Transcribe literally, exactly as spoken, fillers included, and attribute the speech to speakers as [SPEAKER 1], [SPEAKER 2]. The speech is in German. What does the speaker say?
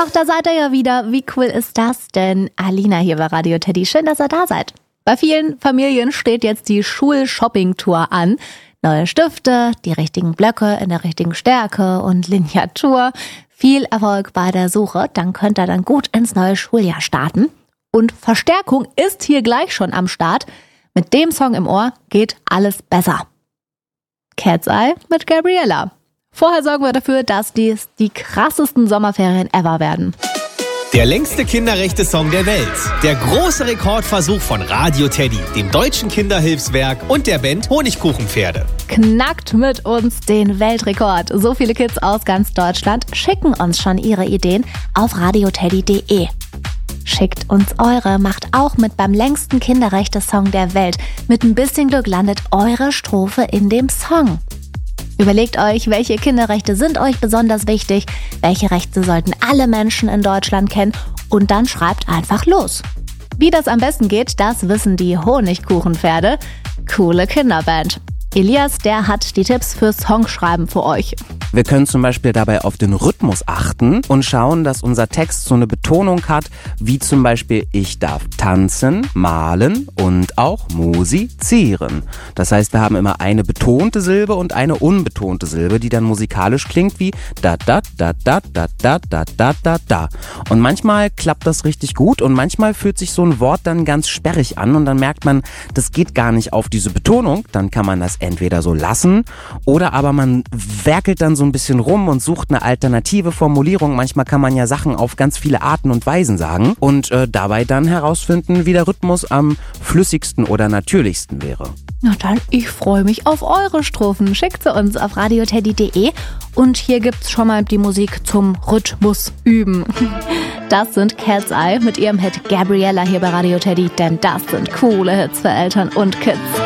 [SPEAKER 1] Ach, da seid ihr ja wieder. Wie cool ist das denn? Alina hier bei Radio Teddy. Schön, dass ihr da seid. Bei vielen Familien steht jetzt die Schul-Shopping-Tour an. Neue Stifte, die richtigen Blöcke in der richtigen Stärke und Lineatur. Viel Erfolg bei der Suche. Dann könnt ihr dann gut ins neue Schuljahr starten. Und Verstärkung ist hier gleich schon am Start. Mit dem Song im Ohr geht alles besser. Cat's Eye mit Gabriella. Vorher sorgen wir dafür, dass dies die krassesten Sommerferien ever werden.
[SPEAKER 2] Der längste Kinderrechte-Song der Welt. Der große Rekordversuch von Radio Teddy, dem Deutschen Kinderhilfswerk und der Band Honigkuchenpferde.
[SPEAKER 1] Knackt mit uns den Weltrekord. So viele Kids aus ganz Deutschland schicken uns schon ihre Ideen auf radioteddy punkt de. Schickt uns eure, macht auch mit beim längsten Kinderrechte-Song der Welt. Mit ein bisschen Glück landet eure Strophe in dem Song. Überlegt euch, welche Kinderrechte sind euch besonders wichtig, welche Rechte sollten alle Menschen in Deutschland kennen und dann schreibt einfach los. Wie das am besten geht, das wissen die Honigkuchenpferde. Coole Kinderband. Elias, der hat die Tipps fürs Songschreiben für euch.
[SPEAKER 3] Wir können zum Beispiel dabei auf den Rhythmus achten und schauen, dass unser Text so eine Betonung hat, wie zum Beispiel ich darf tanzen, malen und auch musizieren. Das heißt, wir haben immer eine betonte Silbe und eine unbetonte Silbe, die dann musikalisch klingt wie da da da da da da da da da da. Und manchmal klappt das richtig gut und manchmal fühlt sich so ein Wort dann ganz sperrig an und dann merkt man, das geht gar nicht auf diese Betonung. Dann kann man das entweder so lassen oder aber man werkelt dann so ein bisschen rum und sucht eine alternative Formulierung. Manchmal kann man ja Sachen auf ganz viele Arten und Weisen sagen und äh, dabei dann herausfinden, wie der Rhythmus am flüssigsten oder natürlichsten wäre.
[SPEAKER 1] Na dann, ich freue mich auf eure Strophen. Schickt sie uns auf radioteddy punkt de und hier gibt's schon mal die Musik zum Rhythmus üben. Das sind Cat's Eye mit ihrem Hit Gabriella hier bei Radio Teddy, denn das sind coole Hits für Eltern und Kids.